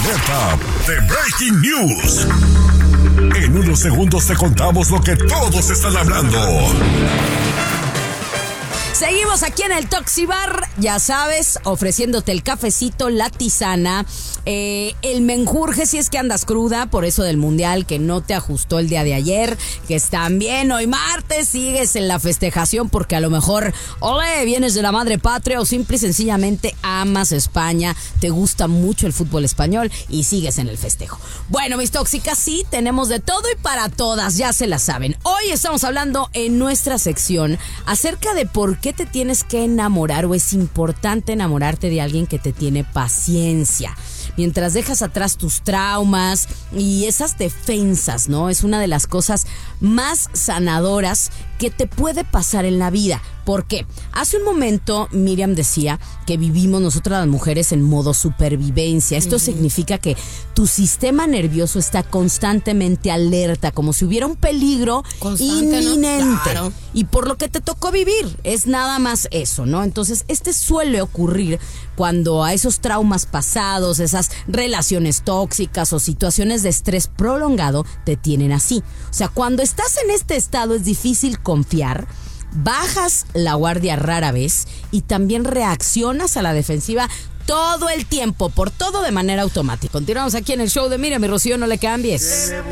alerta de Breaking News. En unos segundos te contamos lo que todos están hablando. Seguimos aquí en el Toxibar, ya sabes, ofreciéndote el cafecito, la tisana, el menjurje si es que andas cruda, por eso del mundial que no te ajustó el día de ayer, que están bien, hoy martes sigues en la festejación porque a lo mejor, ole, vienes de la madre patria o simple y sencillamente amas España, te gusta mucho el fútbol español y sigues en el festejo. Bueno, mis tóxicas, sí, tenemos de todo y para todas, ya se la saben. Hoy estamos hablando en nuestra sección acerca de por qué te tienes que enamorar o es importante enamorarte de alguien que te tiene paciencia. Mientras dejas atrás tus traumas y esas defensas, ¿no? Es una de las cosas más sanadoras que te puede pasar en la vida. ¿Por qué? Hace un momento Miriam decía que vivimos nosotras las mujeres en modo supervivencia. Esto significa que tu sistema nervioso está constantemente alerta, como si hubiera un peligro inminente, ¿no? Claro. Y por lo que te tocó vivir, es nada más eso, ¿no? Entonces, suele ocurrir cuando a esos traumas pasados, esas relaciones tóxicas o situaciones de estrés prolongado te tienen así. O sea, cuando estás en este estado es difícil confiar, bajas la guardia rara vez y también reaccionas a la defensiva todo el tiempo, por todo de manera automática. Continuamos aquí en el show de Miriam y Rocío, no le cambies.